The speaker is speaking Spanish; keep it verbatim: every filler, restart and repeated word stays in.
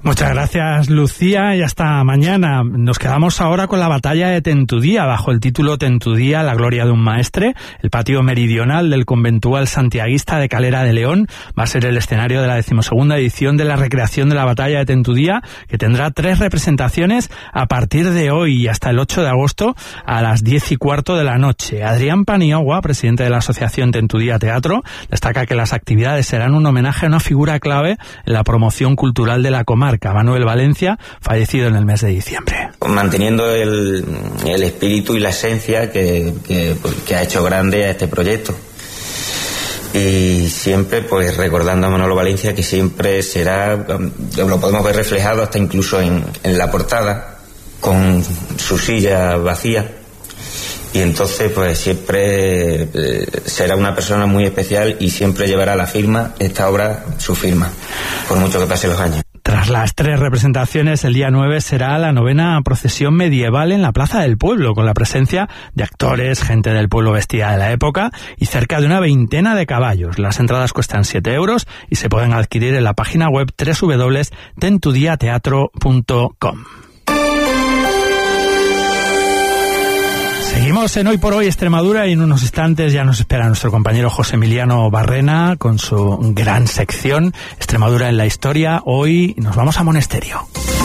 Muchas gracias, Lucía, y hasta mañana. Nos quedamos ahora con la batalla de Tentudía, bajo el título Tentudía, la gloria de un maestre. El patio meridional del conventual santiaguista de Calera de León va a ser el escenario de la decimosegunda edición de la recreación de la batalla de Tentudía, que tendrá tres representaciones a partir de hoy y hasta el ocho de agosto a las diez y cuarto de la noche. Adrián Paniagua, presidente de la Asociación Tentudía Teatro, destaca que las actividades serán un homenaje a una figura clave en la promoción cultural de la comarca, Manuel Valencia, fallecido en el mes de diciembre. Manteniendo el, el espíritu y la esencia que, que, que ha hecho grande a este proyecto. Y siempre pues recordando a Manolo Valencia, que siempre será, lo podemos ver reflejado hasta incluso en, en la portada, con su silla vacía. Y entonces pues siempre eh, será una persona muy especial y siempre llevará la firma, esta obra, su firma, por mucho que pasen los años. Tras las tres representaciones, el día nueve será la novena procesión medieval en la Plaza del Pueblo, con la presencia de actores, gente del pueblo vestida de la época y cerca de una veintena de caballos. Las entradas cuestan siete euros y se pueden adquirir en la página web doble u doble u doble u punto tentudiateatro punto com. Seguimos en Hoy por Hoy Extremadura y en unos instantes ya nos espera nuestro compañero José Emiliano Barrena con su gran sección Extremadura en la historia. Hoy nos vamos a Monesterio.